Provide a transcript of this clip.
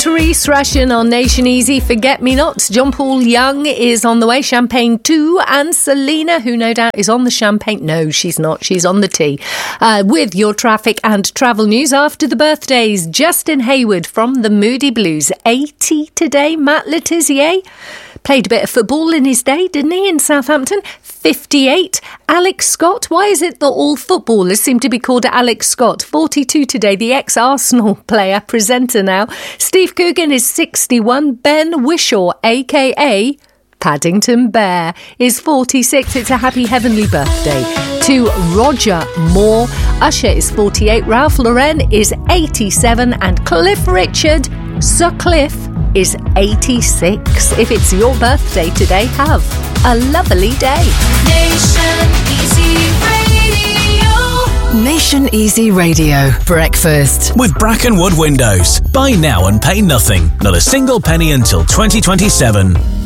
Therese Russian on Nation Easy. Forget Me Nots. John Paul Young is on the way. Champagne 2. And Selena, who no doubt is on the champagne. No, she's not. She's on the tea. With your traffic and travel news after the birthdays. Justin Hayward from the Moody Blues. 80 today. Matt Letizia. Played a bit of football in his day, didn't he, in Southampton? 58. Alex Scott. Why is it that all footballers seem to be called Alex Scott? 42 today. The ex-Arsenal player, presenter now. Steve Coogan is 61. Ben Wishaw, a.k.a. Paddington Bear, is 46. It's a happy heavenly birthday to Roger Moore. Usher is 48. Ralph Lauren is 87. And Cliff Richard, Sir Cliff, is 86. If it's your birthday today, have a lovely day. Nation Easy Radio. Nation Easy Radio. Breakfast with Brackenwood Windows. Buy now and pay nothing. Not a single penny until 2027.